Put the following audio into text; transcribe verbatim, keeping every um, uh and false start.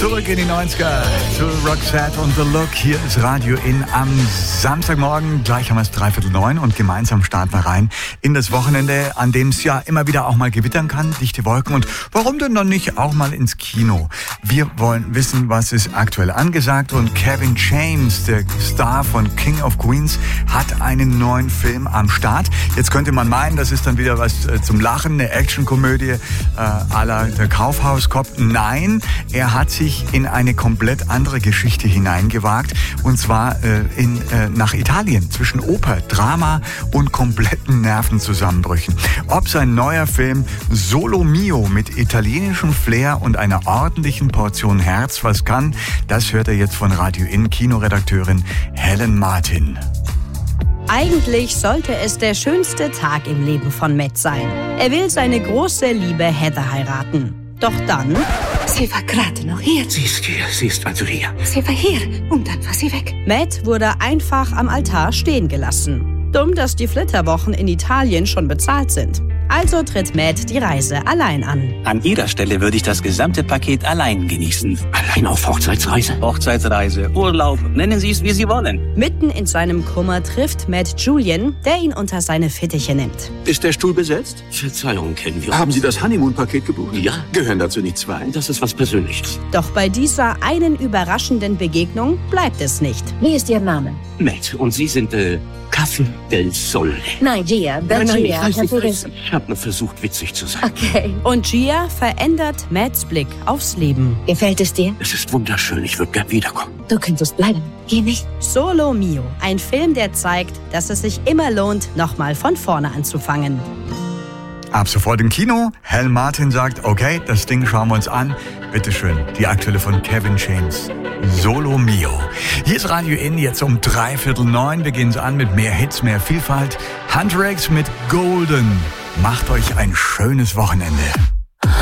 Zurück in die neunziger zu Roxette und The Look. Hier ist Radio In am Samstagmorgen. Gleich haben wir es dreiviertel neun und gemeinsam starten wir rein in das Wochenende, an dem es ja immer wieder auch mal gewittern kann, dichte Wolken. Und warum denn dann nicht auch mal ins Kino? Wir wollen wissen, was ist aktuell angesagt. Und Kevin James, der Star von King of Queens, hat einen neuen Film am Start. Jetzt könnte man meinen, das ist dann wieder was äh, zum Lachen, eine Actionkomödie äh, à la der Kaufhaus-Cop. Nein, er hat sich in eine komplett andere Geschichte hineingewagt, und zwar äh, in, äh, nach Italien, zwischen Oper, Drama und kompletten Nervenzusammenbrüchen. Ob sein neuer Film Solo Mio mit italienischem Flair und einer ordentlichen Portion Herz was kann, das hört er jetzt von Radio In Kinoredakteurin Helen Martin. Eigentlich sollte es der schönste Tag im Leben von Matt sein. Er will seine große Liebe Heather heiraten. Doch dann... Sie war gerade noch hier. Sie ist hier, sie ist also hier. Sie war hier und dann war sie weg. Matt wurde einfach am Altar stehen gelassen. Dumm, dass die Flitterwochen in Italien schon bezahlt sind. Also tritt Matt die Reise allein an. An Ihrer Stelle würde ich das gesamte Paket allein genießen. Allein auf Hochzeitsreise? Hochzeitsreise, Urlaub, nennen Sie es, wie Sie wollen. Mitten in seinem Kummer trifft Matt Julian, der ihn unter seine Fittiche nimmt. Ist der Stuhl besetzt? Verzeihung, kennen wir. Haben Sie das Honeymoon-Paket gebucht? Ja. Gehören dazu nicht zwei? Das ist was Persönliches. Doch bei dieser einen überraschenden Begegnung bleibt es nicht. Wie ist Ihr Name? Matt, und Sie sind, äh, Café del Sole. Nein, Gia. Nein, nein, ich Gia. weiß, ich weiß. Ich habe nur versucht, witzig zu sein. Okay. Und Gia verändert Matts Blick aufs Leben. Gefällt es dir? Es ist wunderschön, ich würde gern wiederkommen. Du könntest bleiben. Geh nicht. Solo Mio, ein Film, der zeigt, dass es sich immer lohnt, nochmal von vorne anzufangen. Ab sofort im Kino. Hal Martin sagt, okay, das Ding schauen wir uns an. Bitteschön, die aktuelle von Kevin James. Solo Mio. Hier ist Radio In, jetzt um dreiviertel neun. Wir gehen es an mit mehr Hits, mehr Vielfalt. Hunter X mit Golden. Macht euch ein schönes Wochenende.